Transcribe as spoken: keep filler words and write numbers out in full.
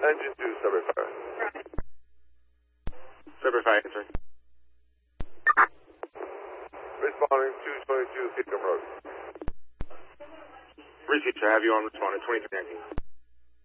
Engine two, Subway five. Subway five, answer. Responding two twenty-two Seacom Road. Research, I have you on responding twenty-three nineteen.